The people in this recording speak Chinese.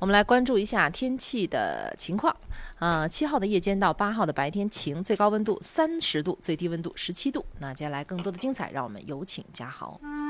我们来关注一下天气的情况。7号的夜间到8号的白天晴，最高温度30度，最低温度17度。那接下来更多的精彩，让我们有请嘉豪。